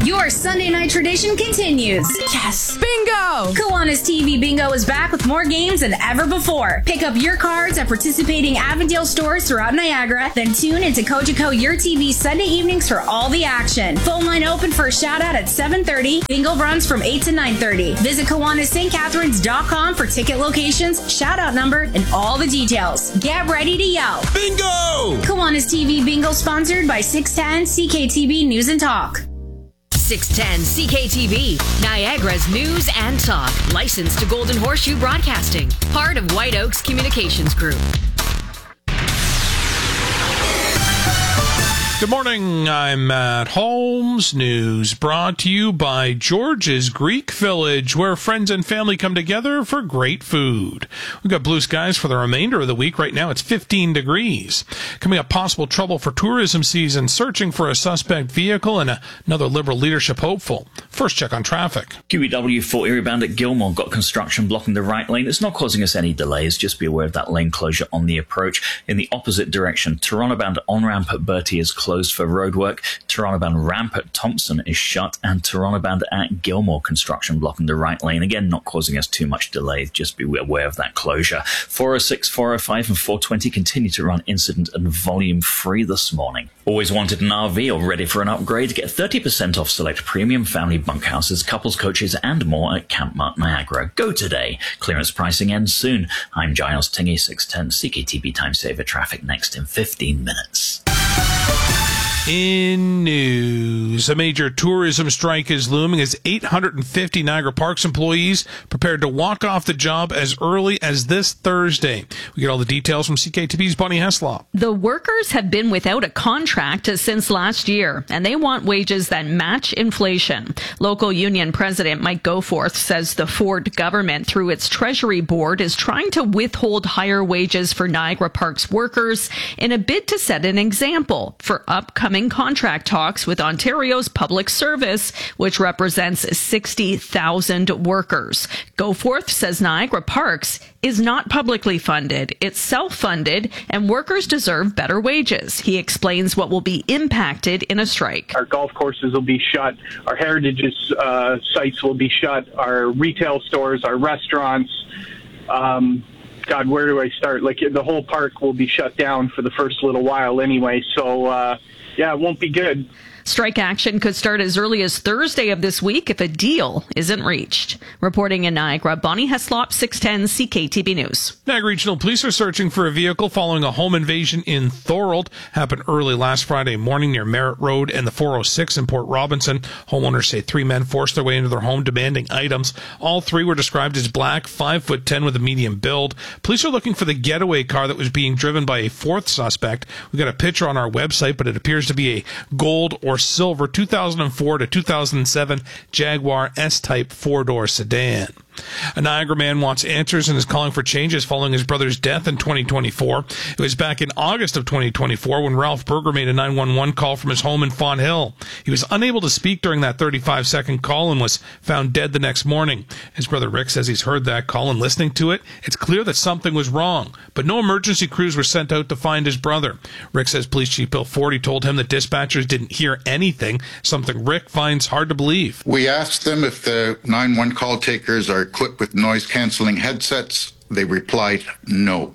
Your Sunday night tradition continues. Yes! Bingo! Kiwanis TV Bingo is back with more games than ever before. Pick up your cards at participating Avondale stores throughout Niagara, then tune into Cogeco Your TV Sunday evenings for all the action. Phone line open for a shout-out at 7:30. Bingo runs from 8 to 9:30. Visit KiwanisSt.Catharines.com for ticket locations, shout-out number, and all the details. Get ready to yell. Bingo! Kiwanis TV Bingo sponsored by 610 CKTV News and Talk. 610 CKTV, Niagara's news and talk. Licensed to Golden Horseshoe Broadcasting. Part of White Oaks Communications Group. Good morning, I'm Matt Holmes. News brought to you by George's Greek Village, where friends and family come together for great food. We've got blue skies for the remainder of the week. Right now it's 15 degrees. Coming up, possible trouble for tourism season, searching for a suspect vehicle and another Liberal leadership hopeful. First check on traffic. QEW4 Erie-bound at Gilmore got construction blocking the right lane. It's not causing us any delays. Just be aware of that lane closure on the approach. In the opposite direction, Toronto-bound on-ramp at Bertie is closed for roadwork. Toronto-bound ramp at Thompson is shut, and Toronto-bound at Gilmore construction blocking the right lane. Again, not causing us too much delay. Just be aware of that closure. 406, 405 and 420 continue to run incident and volume free this morning. Always wanted an RV or ready for an upgrade? Get 30% off select premium family bunkhouses, couples coaches and more at Camp Mart Niagara. Go today. Clearance pricing ends soon. I'm Giles Tingy, 610 CKTB Time Saver Traffic next in 15 minutes. In news, a major tourism strike is looming as 850 Niagara Parks employees prepared to walk off the job as early as this Thursday. We get all the details from CKTV's Bonnie Heslop. The workers have been without a contract since last year, and they want wages that match inflation. Local union president Mike Goforth says the Ford government, through its Treasury Board, is trying to withhold higher wages for Niagara Parks workers in a bid to set an example for upcoming contract talks with Ontario's Public Service, which represents 60,000 workers. Goforth says Niagara Parks is not publicly funded. It's self-funded, and workers deserve better wages. He explains what will be impacted in a strike. Our golf courses will be shut. Our heritage sites will be shut. Our retail stores, our restaurants. God, where do I start? Like, the whole park will be shut down for the first little while anyway. So, yeah, it won't be good. Strike action could start as early as Thursday of this week if a deal isn't reached. Reporting in Niagara, Bonnie Heslop, 610 CKTB News. Niagara Regional Police are searching for a vehicle following a home invasion in Thorold. Happened early last Friday morning near Merritt Road and the 406 in Port Robinson. Homeowners say 3 men forced their way into their home demanding items. All 3 were described as black, 5'10" with a medium build. Police are looking for the getaway car that was being driven by a 4th suspect. We've got a picture on our website, but it appears to be a gold or silver 2004 to 2007 Jaguar S-Type 4-door sedan. A Niagara man wants answers and is calling for changes following his brother's death in 2024. It was back in August of 2024 when Ralph Berger made a 911 call from his home in Fawn Hill. He was unable to speak during that 35-second call and was found dead the next morning. His brother Rick says he's heard that call, and listening to it, it's clear that something was wrong, but no emergency crews were sent out to find his brother. Rick says Police Chief Bill Forty told him that dispatchers didn't hear anything, something Rick finds hard to believe. We asked them if the 911 call takers are equipped with noise-canceling headsets. They replied no.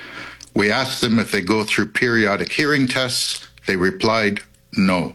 We asked them if they go through periodic hearing tests. They replied no.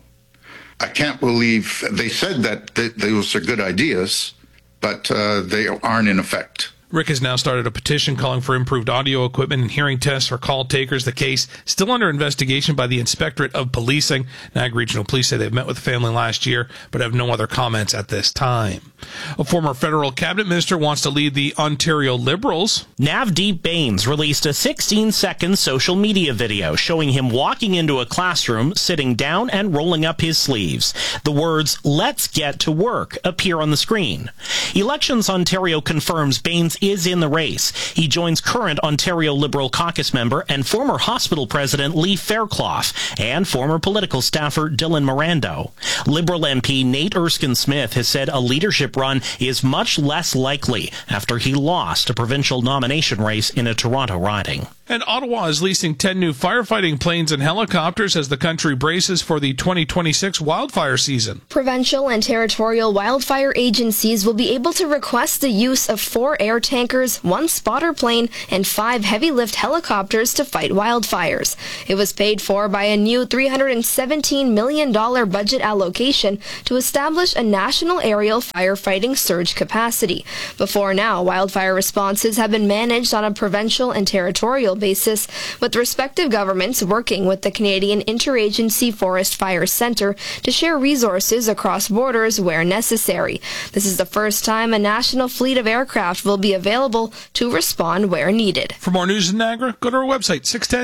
I can't believe they said that those are good ideas, but they aren't in effect. Rick has now started a petition calling for improved audio equipment and hearing tests for call takers. The case still under investigation by the Inspectorate of Policing. Niagara Regional Police say they've met with the family last year, but have no other comments at this time. A former federal cabinet minister wants to lead the Ontario Liberals. Navdeep Bains released a 16-second social media video showing him walking into a classroom, sitting down and rolling up his sleeves. The words, "Let's get to work," appear on the screen. Elections Ontario confirms Bains is in the race. He joins current Ontario Liberal caucus member and former hospital president Lee Fairclough and former political staffer Dylan Mirando. Liberal MP Nate Erskine-Smith has said a leadership run is much less likely after he lost a provincial nomination race in a Toronto riding. And Ottawa is leasing 10 new firefighting planes and helicopters as the country braces for the 2026 wildfire season. Provincial and territorial wildfire agencies will be able to request the use of 4 air tankers, 1 spotter plane, and 5 heavy-lift helicopters to fight wildfires. It was paid for by a new $317 million budget allocation to establish a national aerial firefighting surge capacity. Before now, wildfire responses have been managed on a provincial and territorial basis, with respective governments working with the Canadian Interagency Forest Fire Centre to share resources across borders where necessary. This is the first time a national fleet of aircraft will be available to respond where needed. For more news in Niagara, go to our website,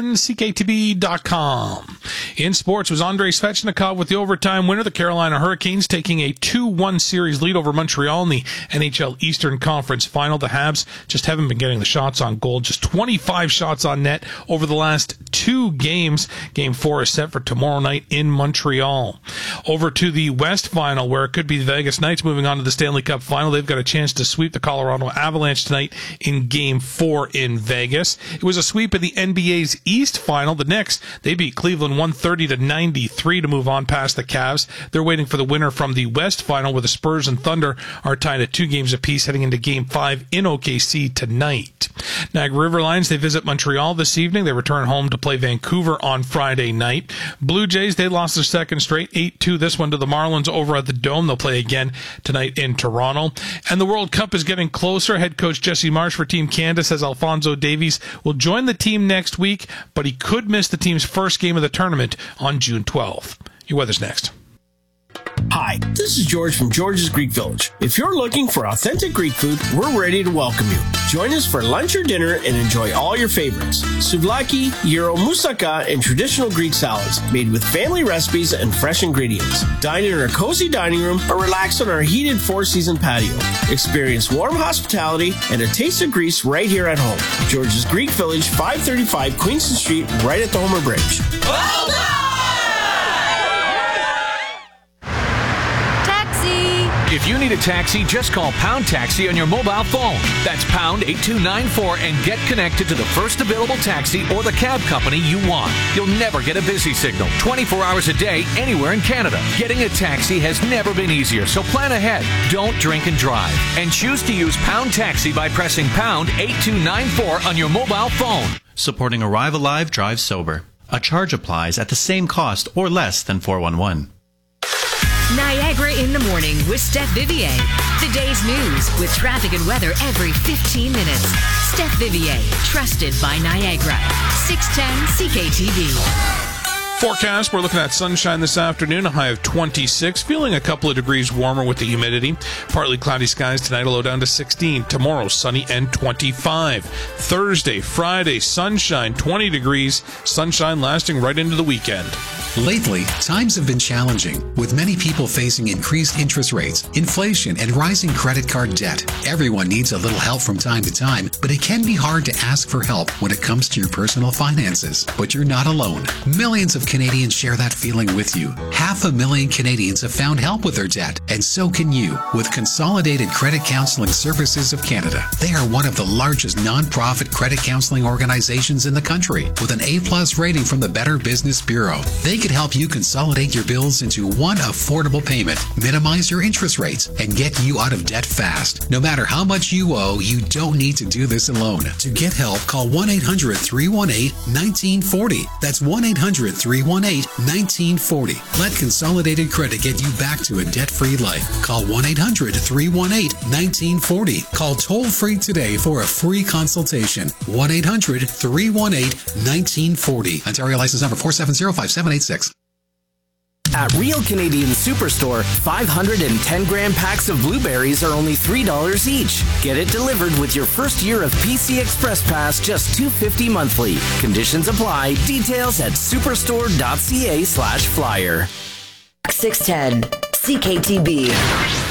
610ckTB.com. In sports, was Andrei Svechnikov with the overtime winner. The Carolina Hurricanes taking a 2-1 series lead over Montreal in the NHL Eastern Conference Final. The Habs just haven't been getting the shots on goal, just 25 shots on net over the last 2 games. Game 4 is set for tomorrow night in Montreal. Over to the West Final, where it could be the Vegas Knights moving on to the Stanley Cup Final. They've got a chance to sweep the Colorado Avalanche tonight in Game 4 in Vegas. It was a sweep of the NBA's East Final. The Knicks, they beat Cleveland 130-93 to move on past the Cavs. They're waiting for the winner from the West Final, where the Spurs and Thunder are tied at 2 games apiece heading into Game 5 in OKC tonight. Niagara River Lions, they visit Montreal this evening. They return home to play Vancouver on Friday night. Blue Jays, they lost their second straight, 8-2 this one to the Marlins over at the Dome. They'll play again tonight in Toronto. And the World Cup is getting closer. Head coach Jesse Marsh for Team Canada says Alphonso Davies will join the team next week, but he could miss the team's first game of the tournament on June 12th. Your weather's next. Hi, this is George from George's Greek Village. If you're looking for authentic Greek food, we're ready to welcome you. Join us for lunch or dinner and enjoy all your favorites. Souvlaki, gyro, moussaka, and traditional Greek salads made with family recipes and fresh ingredients. Dine in our cozy dining room or relax on our heated 4-season patio. Experience warm hospitality and a taste of Greece right here at home. George's Greek Village, 535 Queenston Street, right at the Homer Bridge. Well done! If you need a taxi, just call Pound Taxi on your mobile phone. That's pound 8294 and get connected to the first available taxi or the cab company you want. You'll never get a busy signal 24 hours a day anywhere in Canada. Getting a taxi has never been easier, so plan ahead. Don't drink and drive. And choose to use Pound Taxi by pressing pound 8294 on your mobile phone. Supporting Arrive Alive, Drive Sober. A charge applies at the same cost or less than 411. Niagara in the Morning with Steph Vivier. The day's news with traffic and weather every 15 minutes. Steph Vivier, trusted by Niagara. 610 CKTV. Forecast, we're looking at sunshine this afternoon, a high of 26, feeling a couple of degrees warmer with the humidity. Partly cloudy skies tonight, a low down to 16. Tomorrow, sunny and 25. Thursday, Friday, sunshine, 20 degrees. Sunshine lasting right into the weekend. Lately, times have been challenging, with many people facing increased interest rates, inflation, and rising credit card debt. Everyone needs a little help from time to time, but it can be hard to ask for help when it comes to your personal finances. But you're not alone. Millions of Canadians share that feeling with you. 500,000 Canadians have found help with their debt, and so can you with Consolidated Credit Counseling Services of Canada. They are one of the largest non-profit credit counseling organizations in the country, with an A+ rating from the Better Business Bureau. They could help you consolidate your bills into one affordable payment, minimize your interest rates, and get you out of debt fast. No matter how much you owe, you don't need to do this alone. To get help, call 1-800-318-1940. That's 1-800-318-1940. Let Consolidated Credit get you back to a debt-free life. Call 1-800-318-1940. Call toll-free today for a free consultation. 1-800-318-1940. Ontario license number 4705786. At Real Canadian Superstore, 510-gram packs of blueberries are only $3 each. Get it delivered with your first year of PC Express Pass, just $2.50 monthly. Conditions apply. Details at superstore.ca/flyer. 610 CKTB.